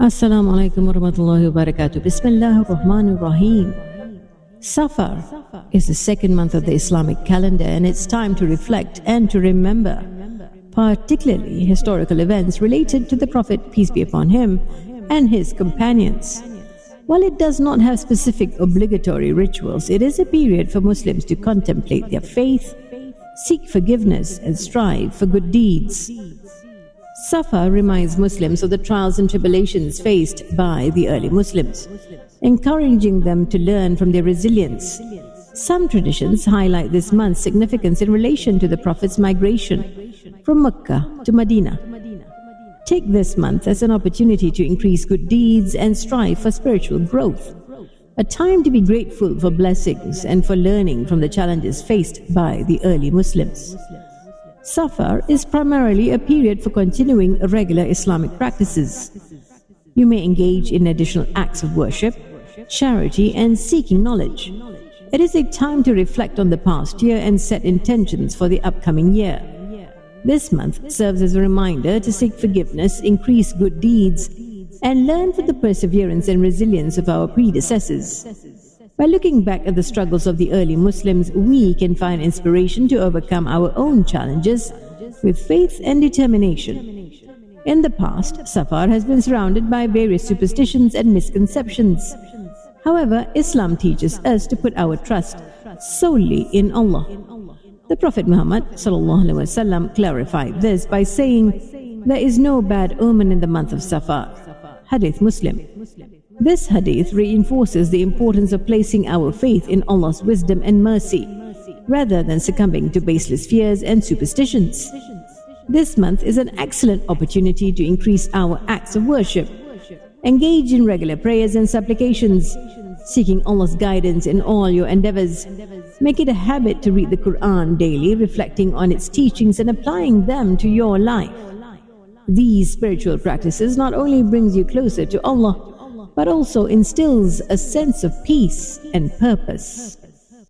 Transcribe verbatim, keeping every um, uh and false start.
Assalamu alaikum wa rahmatullahi wa barakatuh. Bismillahir Rahmanir Rahim. Safar is the second month of the Islamic calendar, and it's time to reflect and to remember, particularly historical events related to the Prophet, peace be upon him, and his companions. While it does not have specific obligatory rituals, it is a period for Muslims to contemplate their faith, seek forgiveness, and strive for good deeds. Safar reminds Muslims of the trials and tribulations faced by the early Muslims, encouraging them to learn from their resilience. Some traditions highlight this month's significance in relation to the Prophet's migration from Mecca to Medina. Take this month as an opportunity to increase good deeds and strive for spiritual growth, a time to be grateful for blessings and for learning from the challenges faced by the early Muslims. Safar is primarily a period for continuing regular Islamic practices. You may engage in additional acts of worship, charity, and seeking knowledge. It is a time to reflect on the past year and set intentions for the upcoming year. This month serves as a reminder to seek forgiveness, increase good deeds, and learn from the perseverance and resilience of our predecessors. By looking back at the struggles of the early Muslims, we can find inspiration to overcome our own challenges with faith and determination. In the past, Safar has been surrounded by various superstitions and misconceptions. However, Islam teaches us to put our trust solely in Allah. The Prophet Muhammad sallallahu alaihi wasallam clarified this by saying, "There is no bad omen in the month of Safar." Hadith Muslim. This hadith reinforces the importance of placing our faith in Allah's wisdom and mercy, rather than succumbing to baseless fears and superstitions. This month is an excellent opportunity to increase our acts of worship. Engage in regular prayers and supplications, seeking Allah's guidance in all your endeavors. Make it a habit to read the Quran daily, reflecting on its teachings and applying them to your life. These spiritual practices not only brings you closer to Allah, but also instills a sense of peace and purpose.